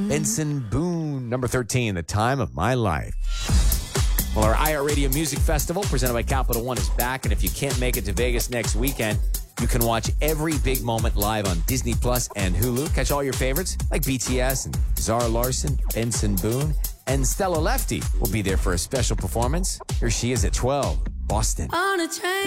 Benson Boone, number 13, The Time of My Life. Well, our iHeartRadio Music Festival presented by Capital One is back, and if you can't make it to Vegas next weekend, you can watch every big moment live on Disney Plus and Hulu. Catch all your favorites like BTS and Zara Larsson, Benson Boone, and Stella Lefty will be there for a special performance. Here she is at 12, Boston. On a train.